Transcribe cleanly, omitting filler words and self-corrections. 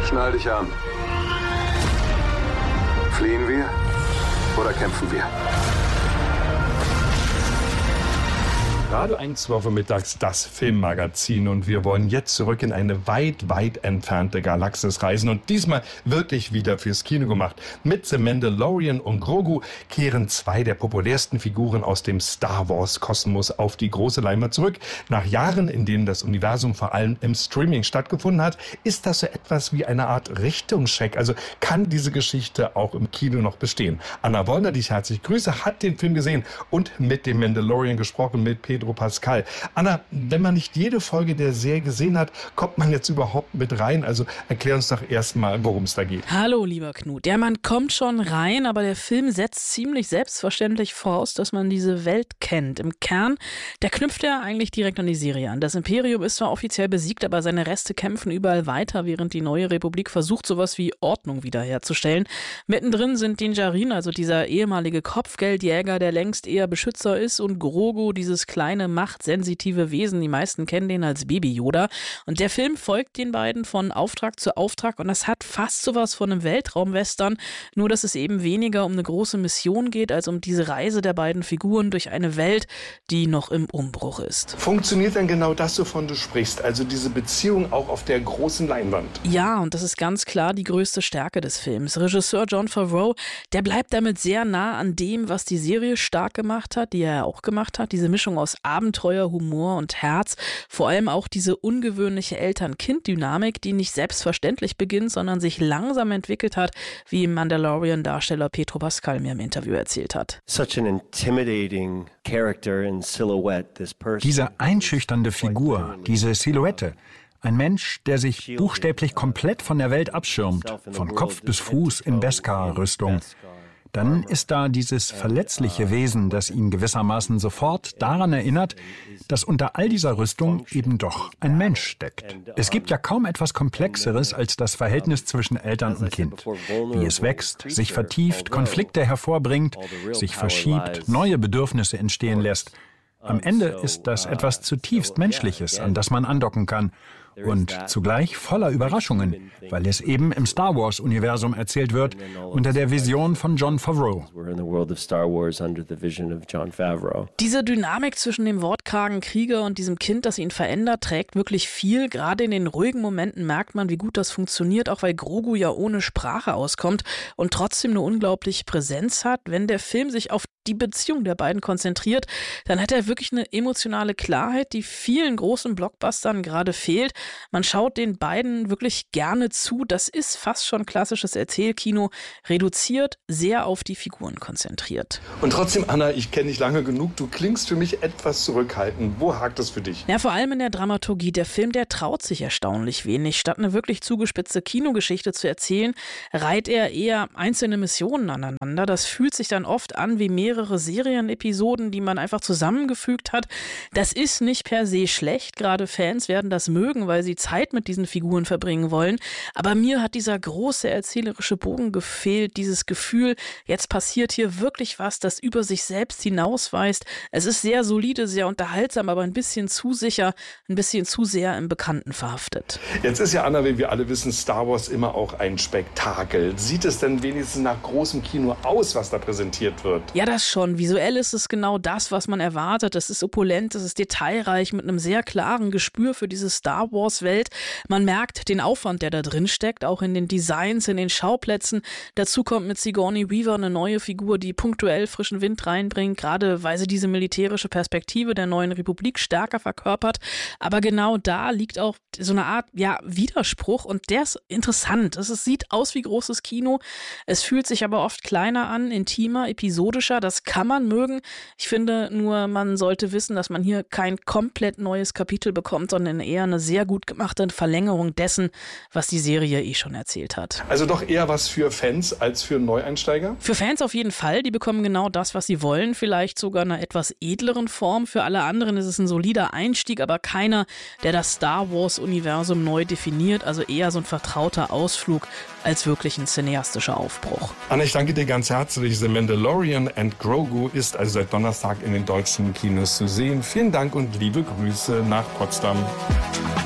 Schnall dich an. Fliehen wir oder kämpfen wir? Radio 1 war vormittags das Filmmagazin und wir wollen jetzt zurück in eine weit, weit entfernte Galaxis reisen und diesmal wirklich wieder fürs Kino gemacht. Mit The Mandalorian und Grogu kehren zwei der populärsten Figuren aus dem Star Wars Kosmos auf die große Leinwand zurück. Nach Jahren, in denen das Universum vor allem im Streaming stattgefunden hat, ist das so etwas wie eine Art Richtungscheck. Also kann diese Geschichte auch im Kino noch bestehen? Anna Wollner, die ich herzlich grüße, hat den Film gesehen und mit dem Mandalorian gesprochen, mit Pedro Pascal. Anna, wenn man nicht jede Folge der Serie gesehen hat, kommt man jetzt überhaupt mit rein? Also erklär uns doch erstmal, worum es da geht. Hallo, lieber Knut. Ja, man kommt schon rein, aber der Film setzt ziemlich selbstverständlich voraus, dass man diese Welt kennt. Im Kern, der knüpft ja eigentlich direkt an die Serie an. Das Imperium ist zwar offiziell besiegt, aber seine Reste kämpfen überall weiter, während die neue Republik versucht, sowas wie Ordnung wiederherzustellen. Mittendrin sind Din Djarin, also dieser ehemalige Kopfgeldjäger, der längst eher Beschützer ist, und Grogu, dieses kleine, machtsensitive Wesen. Die meisten kennen den als Baby Yoda. Und der Film folgt den beiden von Auftrag zu Auftrag und das hat fast sowas von einem Weltraumwestern, nur dass es eben weniger um eine große Mission geht, als um diese Reise der beiden Figuren durch eine Welt, die noch im Umbruch ist. Funktioniert denn genau das, wovon du sprichst? Also diese Beziehung auch auf der großen Leinwand? Ja, und das ist ganz klar die größte Stärke des Films. Regisseur Jon Favreau, der bleibt damit sehr nah an dem, was die Serie stark gemacht hat, die er auch gemacht hat. Diese Mischung aus Abenteuer, Humor und Herz. Vor allem auch diese ungewöhnliche Eltern-Kind-Dynamik, die nicht selbstverständlich beginnt, sondern sich langsam entwickelt hat, wie im Mandalorian-Darsteller Pedro Pascal mir im Interview erzählt hat. Diese einschüchternde Figur, diese Silhouette. Ein Mensch, der sich buchstäblich komplett von der Welt abschirmt, von Kopf bis Fuß in Beskar-Rüstung. Dann ist da dieses verletzliche Wesen, das ihn gewissermaßen sofort daran erinnert, dass unter all dieser Rüstung eben doch ein Mensch steckt. Es gibt ja kaum etwas Komplexeres als das Verhältnis zwischen Eltern und Kind. Wie es wächst, sich vertieft, Konflikte hervorbringt, sich verschiebt, neue Bedürfnisse entstehen lässt. Am Ende ist das etwas zutiefst Menschliches, an das man andocken kann. Und zugleich voller Überraschungen, weil es eben im Star Wars-Universum erzählt wird, unter der Vision von Jon Favreau. Diese Dynamik zwischen dem wortkargen Krieger und diesem Kind, das ihn verändert, trägt wirklich viel. Gerade in den ruhigen Momenten merkt man, wie gut das funktioniert, auch weil Grogu ja ohne Sprache auskommt und trotzdem eine unglaubliche Präsenz hat. Wenn der Film sich auf die Beziehung der beiden konzentriert, dann hat er wirklich eine emotionale Klarheit, die vielen großen Blockbustern gerade fehlt. Man schaut den beiden wirklich gerne zu. Das ist fast schon klassisches Erzählkino, reduziert, sehr auf die Figuren konzentriert. Und trotzdem, Anna, ich kenne dich lange genug. Du klingst für mich etwas zurückhaltend. Wo hakt es für dich? Ja, vor allem in der Dramaturgie. Der Film, der traut sich erstaunlich wenig. Statt eine wirklich zugespitzte Kinogeschichte zu erzählen, reiht er eher einzelne Missionen aneinander. Das fühlt sich dann oft an wie mehrere Serienepisoden, die man einfach zusammengefügt hat. Das ist nicht per se schlecht. Gerade Fans werden das mögen, weil sie Zeit mit diesen Figuren verbringen wollen. Aber mir hat dieser große erzählerische Bogen gefehlt, dieses Gefühl, jetzt passiert hier wirklich was, das über sich selbst hinausweist. Es ist sehr solide, sehr unterhaltsam, aber ein bisschen zu sicher, ein bisschen zu sehr im Bekannten verhaftet. Jetzt ist ja, Anna, wie wir alle wissen, Star Wars immer auch ein Spektakel. Sieht es denn wenigstens nach großem Kino aus, was da präsentiert wird? Ja, das schon. Visuell ist es genau das, was man erwartet. Es ist opulent, es ist detailreich, mit einem sehr klaren Gespür für diese Star Wars-Welt. Man merkt den Aufwand, der da drin steckt, auch in den Designs, in den Schauplätzen. Dazu kommt mit Sigourney Weaver eine neue Figur, die punktuell frischen Wind reinbringt, gerade weil sie diese militärische Perspektive der neuen Republik stärker verkörpert. Aber genau da liegt auch so eine Art, ja, Widerspruch und der ist interessant. Es sieht aus wie großes Kino, es fühlt sich aber oft kleiner an, intimer, episodischer. Das kann man mögen. Ich finde nur, man sollte wissen, dass man hier kein komplett neues Kapitel bekommt, sondern eher eine sehr gut gemachte Verlängerung dessen, was die Serie eh schon erzählt hat. Also doch eher was für Fans als für Neueinsteiger? Für Fans auf jeden Fall. Die bekommen genau das, was sie wollen. Vielleicht sogar in einer etwas edleren Form. Für alle anderen ist es ein solider Einstieg, aber keiner, der das Star Wars-Universum neu definiert. Also eher so ein vertrauter Ausflug als wirklich ein cineastischer Aufbruch. Anna, ich danke dir ganz herzlich. The Mandalorian and Grogu ist also seit Donnerstag in den deutschen Kinos zu sehen. Vielen Dank und liebe Grüße nach Potsdam.